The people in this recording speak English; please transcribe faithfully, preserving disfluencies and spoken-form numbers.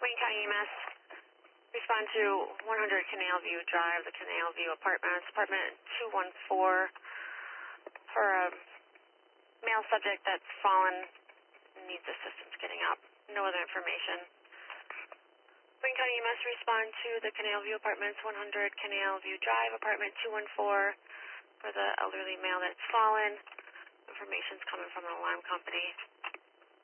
Wayne County E M S, respond to one hundred Canal View Drive, the Canal View Apartments, apartment two one four, for a male subject that's fallen and needs assistance getting up. No other information. Wayne County E M S, respond to the Canal View Apartments, one hundred Canal View Drive, apartment two one four, for the elderly male that's fallen. Information's coming from an alarm company.